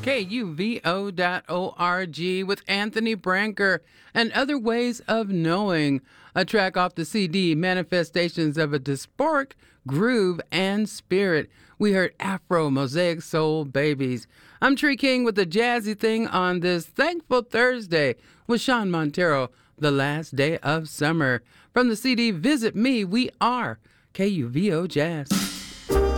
KUVO.org with Anthony Branker and Other Ways of Knowing, a track off the CD Manifestations of a Dysphoric Groove and Spirit. We heard Afro Mosaic Soul Babies. I'm Tree King with the jazzy thing on this Thankful Thursday with Sean Montero, The Last Day of Summer. From the CD Visit Me, we are KUVO Jazz.